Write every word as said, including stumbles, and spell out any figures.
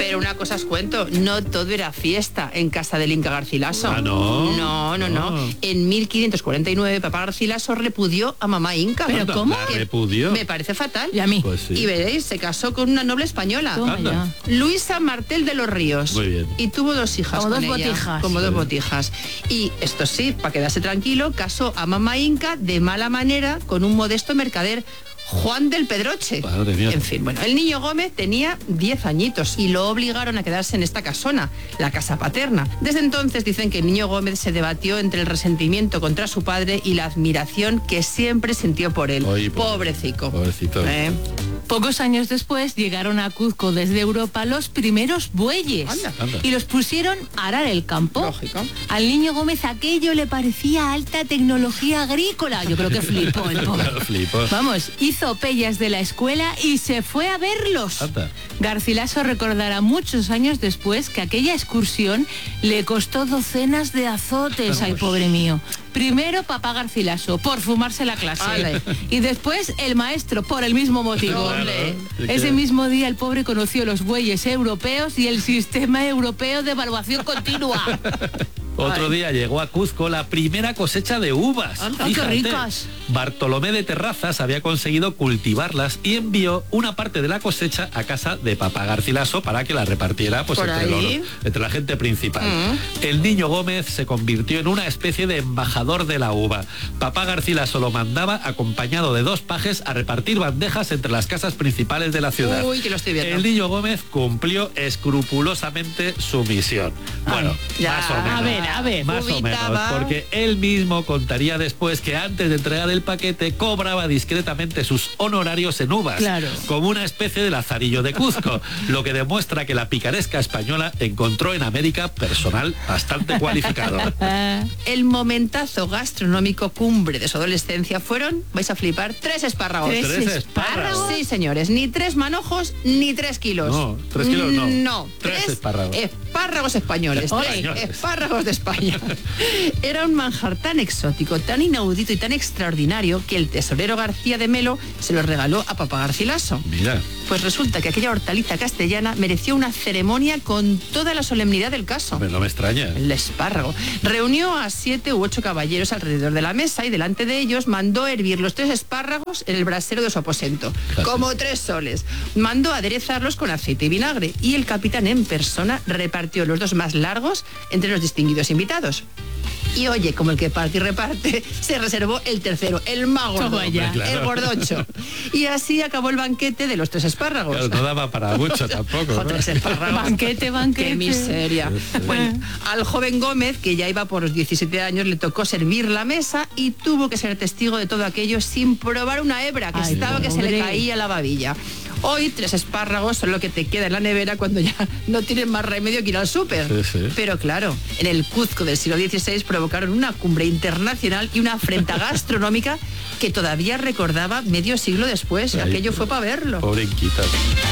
Pero una cosa os cuento, no todo era fiesta en casa del Inca Garcilaso. Ah, ¿no? No, no, no. no. En mil quinientos cuarenta y nueve, papá Garcilaso repudió a mamá Inca. ¿Pero Anda, cómo? ¿La repudió? Me parece fatal. ¿Y a mí? Pues sí. Y veréis, se casó con una noble española. Anda. Luisa Martel de los Ríos. Muy bien. Y tuvo dos hijas. Como con dos ella, botijas. Como Sí. dos botijas. Y esto sí, para quedarse tranquilo, casó a mamá Inca de mala manera con un modesto mercader, Juan del Pedroche. Madre mía. En fin, bueno, el niño Gómez tenía diez añitos y lo obligaron a quedarse en esta casona, la casa paterna. Desde entonces dicen que el niño Gómez se debatió entre el resentimiento contra su padre y la admiración que siempre sintió por él. Oye, pobre- Pobrecico. Pobrecito. Eh, Pocos años después llegaron a Cuzco desde Europa los primeros bueyes. Anda. Anda. Y los pusieron a arar el campo. Lógico. Al niño Gómez aquello le parecía alta tecnología agrícola. Yo creo que flipó el pobre. Claro, flipo. Vamos, hizo pellas de la escuela y se fue a verlos. Anda. Garcilaso recordará muchos años después que aquella excursión le costó docenas de azotes. Ay, pobre mío. Primero papá Garcilaso, por fumarse la clase. Ale. Y después el maestro, por el mismo motivo. Claro. Ese mismo día el pobre conoció los bueyes europeos y el sistema europeo de evaluación continua. Otro Ay. día llegó a Cuzco la primera cosecha de uvas. Anda, qué Fíjate, ricas. Bartolomé de Terrazas había conseguido cultivarlas y envió una parte de la cosecha a casa de papá Garcilaso para que la repartiera pues, Por entre, ahí. los- entre la gente principal. Mm. El niño Gómez se convirtió en una especie de embajador de la uva. Papá Garcilaso lo mandaba acompañado de dos pajes a repartir bandejas entre las casas principales de la ciudad. Uy, que lo estoy viendo. El niño Gómez cumplió escrupulosamente su misión. Bueno, ya. más o menos. A ver, a ver. Más o menos, Ubicaba. porque él mismo contaría después que antes de entregar el paquete cobraba discretamente sus honorarios en uvas, Claro. como una especie de lazarillo de Cuzco, lo que demuestra que la picaresca española encontró en América personal bastante cualificado. El momentazo gastronómico cumbre de su adolescencia fueron, vais a flipar, tres espárragos. Tres Tres espárragos. Sí, señores, ni tres manojos ni tres kilos. No, tres kilos no. No, Tres espárragos. espárragos españoles. Ole. Tres Españoles. espárragos de España. Era un manjar tan exótico, tan inaudito y tan extraordinario que el tesorero García de Melo se lo regaló a papá Garcilaso. Mira, Pues resulta que aquella hortaliza castellana mereció una ceremonia con toda la solemnidad del caso. hombre, no me extraña. El espárrago. Reunió a siete u ocho caballeros alrededor de la mesa y delante de ellos mandó hervir los tres espárragos en el brasero de su aposento, Fíjate. como tres soles. Mandó aderezarlos con aceite y vinagre y el capitán en persona repartió los dos más largos entre los distinguidos invitados. Y oye, como el que parte y reparte, se reservó el tercero, el más gordo, Toma ya. Hombre, claro. el gordocho. Y así acabó el banquete de los tres espárragos. Claro, no daba para mucho tampoco. Jo, ¿no? tres espárragos. Banquete, banquete. Qué miseria. Bueno, al joven Gómez, que ya iba por los diecisiete años, le tocó servir la mesa y tuvo que ser testigo de todo aquello sin probar una hebra, que Ay, estaba que se le pobre. caía la babilla. Hoy tres espárragos son lo que te queda en la nevera cuando ya no tienes más remedio que ir al súper. Sí, sí. Pero claro, en el Cuzco del siglo dieciséis provocaron una cumbre internacional y una afrenta gastronómica que todavía recordaba medio siglo después. Ay, Aquello fue para verlo. Pobre Inquita.